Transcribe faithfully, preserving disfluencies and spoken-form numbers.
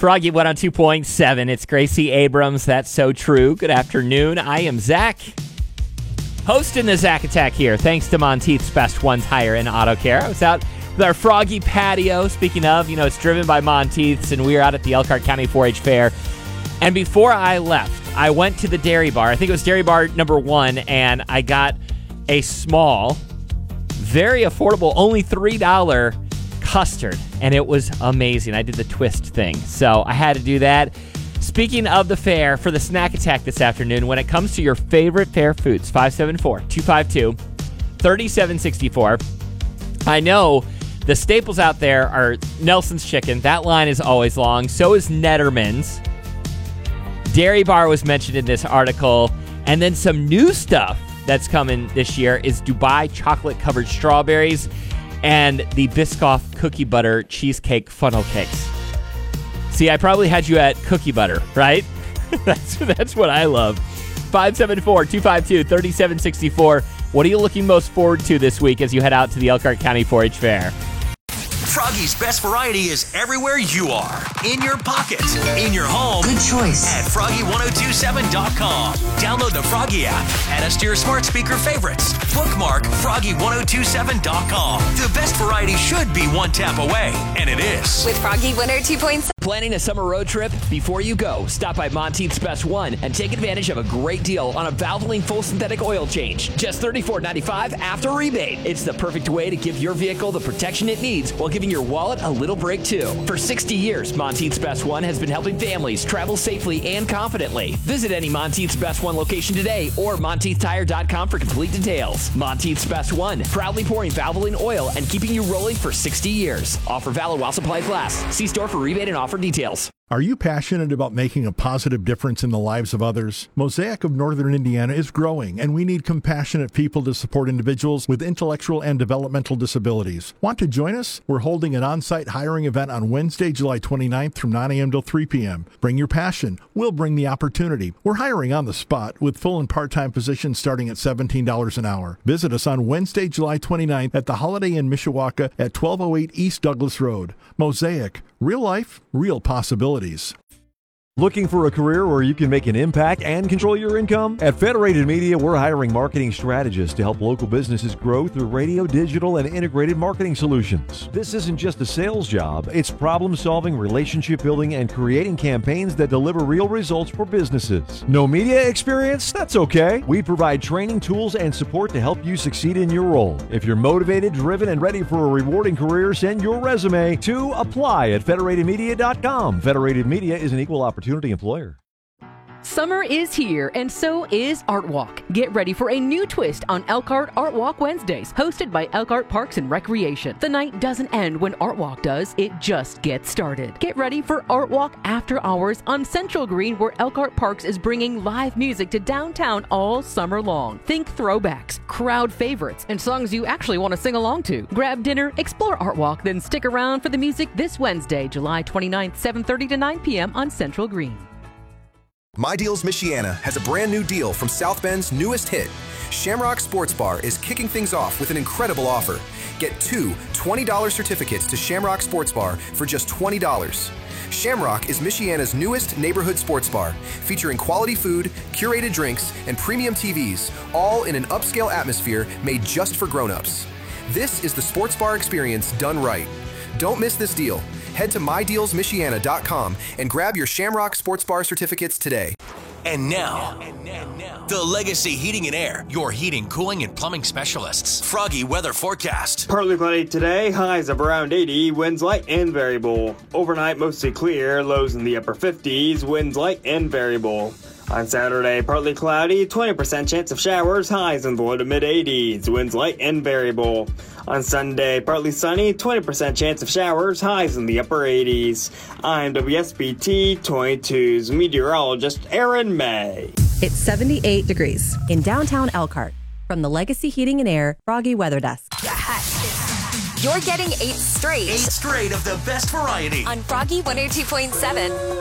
Froggy one oh two point seven. It's Gracie Abrams. That's so true. Good afternoon. I am Zach, hosting the Zach Attack here. Thanks to Monteith's Best One Tire and Auto Care. I was out with our Froggy patio. Speaking of, you know, it's driven by Monteith's, and we were out at the Elkhart County four H Fair. And before I left, I went to the dairy bar. I think it was dairy bar number one, and I got a small, very affordable, only three dollars custard, and it was amazing. I did the twist thing, so I had to do that. Speaking of the fair, for the Snack Attack this afternoon, when it comes to your favorite fair foods, five seven four, two five two, three seven six four. I know the staples out there are Nelson's Chicken. That line is always long. So is Netterman's. Dairy Bar was mentioned in this article. And then some new stuff that's coming this year is Dubai chocolate-covered strawberries and the Biscoff cookie butter cheesecake funnel cakes. See, I probably had you at cookie butter, right? that's that's what I love. five seven four, two five two, three seven six four. What are you looking most forward to this week as you head out to the Elkhart County four H Fair? Froggy's best variety is everywhere you are. In your pocket, in your home. Good choice. At froggy ten twenty-seven dot com. Download the Froggy app. Add us to your smart speaker favorites. Bookmark froggy ten twenty-seven dot com. The best variety should be one tap away, and it is. With Froggy one oh two point seven. Planning a summer road trip? Before you go, stop by Monteith's Best One and take advantage of a great deal on a Valvoline full synthetic oil change. Just thirty-four ninety-five after rebate. It's the perfect way to give your vehicle the protection it needs while giving your wallet a little break too. For sixty years, Monteith's Best One has been helping families travel safely and confidently. Visit any Monteith's Best One location today or monteith tire dot com for complete details. Monteith's Best One, proudly pouring Valvoline oil and keeping you rolling for sixty years. Offer valid while supplies last. See store for rebate and offer details. Are you passionate about making a positive difference in the lives of others? Mosaic of Northern Indiana is growing, and we need compassionate people to support individuals with intellectual and developmental disabilities. Want to join us? We're holding an on-site hiring event on Wednesday, July twenty-ninth from nine a.m. till three p.m. Bring your passion. We'll bring the opportunity. We're hiring on the spot with full and part-time positions starting at seventeen dollars an hour. Visit us on Wednesday, July twenty-ninth at the Holiday Inn Mishawaka at twelve oh eight East Douglas Road. Mosaic. Real life, real possibilities. Looking for a career where you can make an impact and control your income? At Federated Media, we're hiring marketing strategists to help local businesses grow through radio, digital, and integrated marketing solutions. This isn't just a sales job. It's problem-solving, relationship-building, and creating campaigns that deliver real results for businesses. No media experience? That's okay. We provide training, tools, and support to help you succeed in your role. If you're motivated, driven, and ready for a rewarding career, send your resume to apply at federated media dot com. Federated Media is an equal opportunity employer. Summer is here, and so is Art Walk. Get ready for a new twist on Elkhart Art Walk Wednesdays, hosted by Elkhart Parks and Recreation. The night doesn't end when Art Walk does, it just gets started. Get ready for Art Walk After Hours on Central Green, where Elkhart Parks is bringing live music to downtown all summer long. Think throwbacks, crowd favorites, and songs you actually want to sing along to. Grab dinner, explore Art Walk, then stick around for the music this Wednesday, July twenty-ninth, seven thirty to nine p.m. on Central Green. My Deals Michiana has a brand new deal from South Bend's newest hit. Shamrock Sports Bar is kicking things off with an incredible offer. Get two twenty dollars certificates to Shamrock Sports Bar for just twenty dollars. Shamrock is Michiana's newest neighborhood sports bar, featuring quality food, curated drinks, and premium T Vs, all in an upscale atmosphere made just for grown-ups. This is the sports bar experience done right. Don't miss this deal. Head to my deals michiana dot com and grab your Shamrock Sports Bar certificates today. And now, and now, and now, the Legacy Heating and Air, your heating, cooling, and plumbing specialists. Froggy weather forecast. Partly cloudy today, highs of around eighty, winds light and variable. Overnight, mostly clear, lows in the upper fifties, winds light and variable. On Saturday, partly cloudy, twenty percent chance of showers, highs in the low to mid eighties, winds light and variable. On Sunday, partly sunny, twenty percent chance of showers, highs in the upper eighties. I'm W S B T twenty-two's meteorologist Aaron May. It's seventy-eight degrees in downtown Elkhart. From the Legacy Heating and Air Froggy Weather Desk. You're getting eight straight. Eight straight of the best variety. On Froggy one oh two point seven.